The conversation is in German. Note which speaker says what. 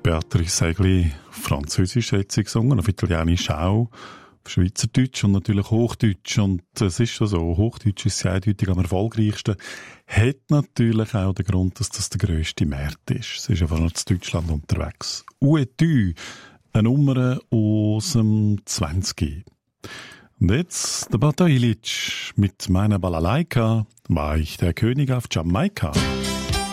Speaker 1: Beatrice Segli Französisch hat sie gesungen, auf Italienisch auch, auf Schweizerdeutsch und natürlich Hochdeutsch. Und es ist schon so, Hochdeutsch ist sie eindeutig am erfolgreichsten. Hat natürlich auch den Grund, dass das der grösste Markt ist. Sie ist ja vor allem in Deutschland unterwegs. «Où es-tu?» Eine Nummer aus dem 20. Und jetzt der Bato Illich mit meiner Balalaika war ich der König auf Jamaika.